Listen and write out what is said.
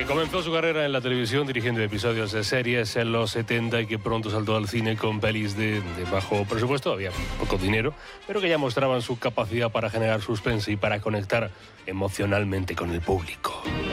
Que comenzó su carrera en la televisión dirigiendo episodios de series en los 70 y que pronto saltó al cine con pelis de bajo presupuesto, había poco dinero, pero que ya mostraban su capacidad para generar suspense y para conectar emocionalmente con el público.